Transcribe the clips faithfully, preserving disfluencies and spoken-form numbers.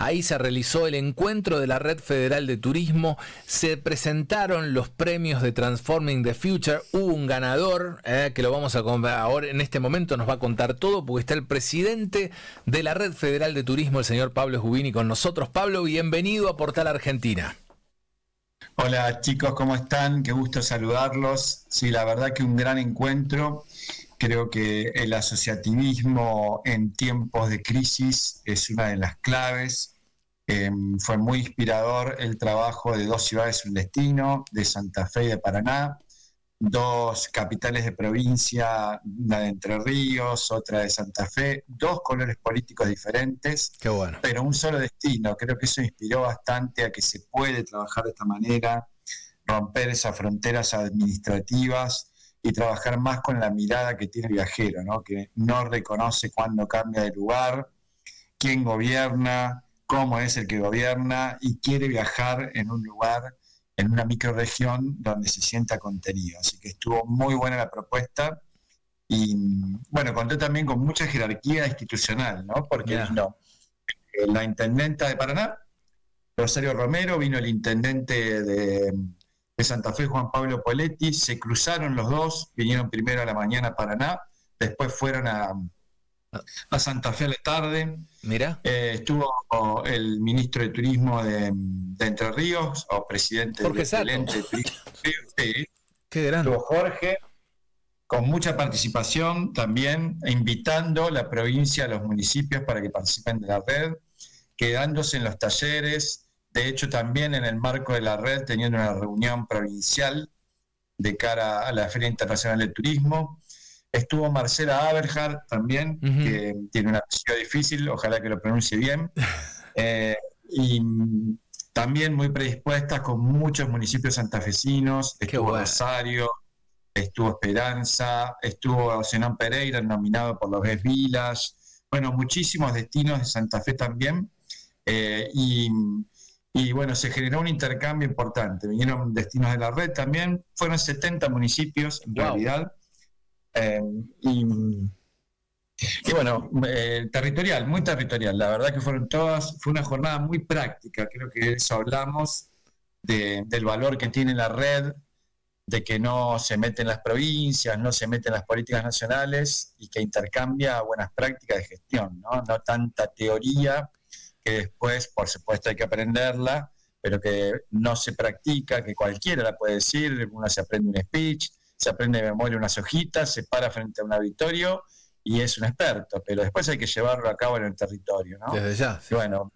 Ahí se realizó el encuentro de la Red Federal de Turismo, se presentaron los premios de Transforming the Future, hubo un ganador, eh, que lo vamos a ahora en este momento nos va a contar todo, porque está el presidente de la Red Federal de Turismo, el señor Pablo Jubini, con nosotros. Pablo, bienvenido a Portal Argentina. Hola chicos, ¿cómo están? Qué gusto saludarlos. Sí, la verdad que un gran encuentro. Creo que el asociativismo en tiempos de crisis es una de las claves. Eh, fue muy inspirador el trabajo de dos ciudades, un destino, de Santa Fe y de Paraná, dos capitales de provincia, una de Entre Ríos, otra de Santa Fe, dos colores políticos diferentes, Qué bueno. Pero un solo destino. Creo que eso inspiró bastante a que se puede trabajar de esta manera, romper esas fronteras administrativas y trabajar más con la mirada que tiene el viajero, ¿no? Que no reconoce cuándo cambia de lugar, quién gobierna, cómo es el que gobierna, y quiere viajar en un lugar, en una microrregión donde se sienta contenido. Así que estuvo muy buena la propuesta y, bueno, conté también con mucha jerarquía institucional, ¿no? Porque yeah. vino la intendenta de Paraná, Rosario Romero, vino el intendente de... de Santa Fe, Juan Pablo Poletti, se cruzaron los dos, vinieron primero a la mañana a Paraná, después fueron a, a Santa Fe a la tarde. Mira. Eh, estuvo el ministro de Turismo de, de Entre Ríos, o presidente Jorge del ente de Turismo. Sí, qué grande. Estuvo Jorge, con mucha participación también, invitando a la provincia, a los municipios para que participen de la red, quedándose en los talleres. De hecho, también en el marco de la red, teniendo una reunión provincial de cara a la Feria Internacional de Turismo. Estuvo Marcela Aberhart también, uh-huh. que tiene un apellido difícil, ojalá que lo pronuncie bien. Eh, y también muy predispuesta con muchos municipios santafesinos. Estuvo bueno. Rosario, estuvo Esperanza, estuvo Zenón Pereira, nominado por los Guest Village. Bueno, muchísimos destinos de Santa Fe también. Eh, y... Y bueno, se generó un intercambio importante. Vinieron destinos de la red también. Fueron setenta municipios en wow. realidad. Eh, y, y bueno, eh, territorial, muy territorial. La verdad que fueron todas, fue una jornada muy práctica. Creo que de eso hablamos, de, del valor que tiene la red, de que no se mete en las provincias, no se mete en las políticas nacionales y que intercambia buenas prácticas de gestión, ¿no? No tanta teoría, que después, por supuesto, hay que aprenderla, pero que no se practica, que cualquiera la puede decir. Uno se aprende un speech, se aprende de memoria unas hojitas, se para frente a un auditorio y es un experto, pero después hay que llevarlo a cabo en el territorio, ¿no? Desde ya. Sí. Bueno,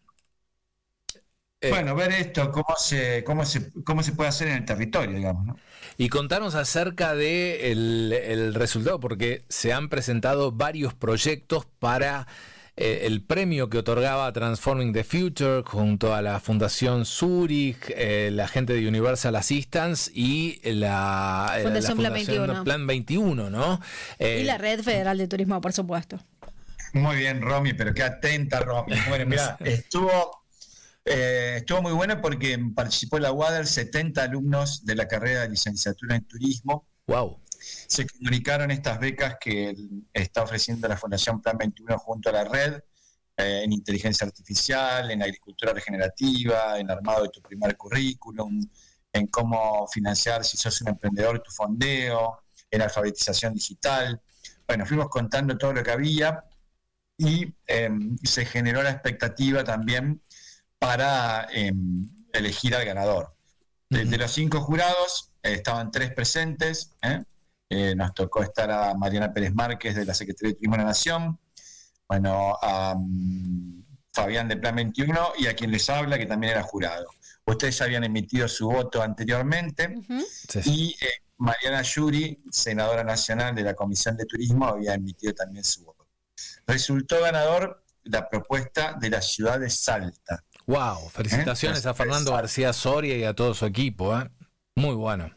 eh, bueno, ver esto, cómo se, cómo se, cómo se puede hacer en el territorio, digamos, ¿no? Y contarnos acerca de el, el resultado, porque se han presentado varios proyectos para el premio que otorgaba Transforming the Future junto a la Fundación Zurich, eh, la gente de Universal Assistance y la Fundación, la Plan veintiuno. Plan veintiuno, ¿no? Eh, y la Red Federal de Turismo, por supuesto. Muy bien, Romy, pero qué atenta, Romy. Bueno, mira, estuvo, eh, estuvo muy bueno porque participó en la U A D E R setenta alumnos de la carrera de licenciatura en turismo. Wow. Se comunicaron estas becas que está ofreciendo la Fundación Plan veintiuno junto a la red, eh, en inteligencia artificial, en agricultura regenerativa, en armado de tu primer currículum, en cómo financiar, si sos un emprendedor, tu fondeo, en alfabetización digital. Bueno, fuimos contando todo lo que había y eh, se generó la expectativa también para eh, elegir al ganador. De, de los cinco jurados, eh, estaban tres presentes, ¿eh? Eh, nos tocó estar a Mariana Pérez Márquez de la Secretaría de Turismo de la Nación, bueno, a um, Fabián de Plan veintiuno y a quien les habla, que también era jurado. Ustedes ya habían emitido su voto anteriormente, uh-huh. sí, sí. y eh, Mariana Yuri, senadora nacional de la Comisión de Turismo, había emitido también su voto. Resultó ganador la propuesta de la ciudad de Salta. Wow, felicitaciones ¿Eh? a Fernando García Soria y a todo su equipo, ¿eh? Muy bueno.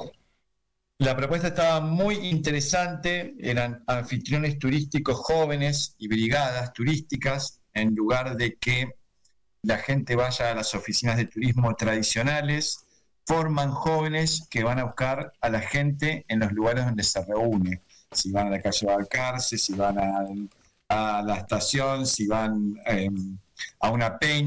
La propuesta estaba muy interesante, eran anfitriones turísticos jóvenes y brigadas turísticas, en lugar de que la gente vaya a las oficinas de turismo tradicionales, forman jóvenes que van a buscar a la gente en los lugares donde se reúne, si van a la calle Balcarce, si van a, a la estación, si van eh, a una peña.